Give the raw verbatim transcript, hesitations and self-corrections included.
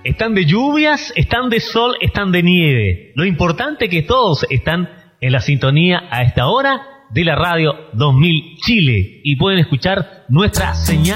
Están de lluvias, están de sol, están de nieve. Lo importante es que todos están en la sintonía a esta hora de la radio dos mil Chile y pueden escuchar nuestra señal.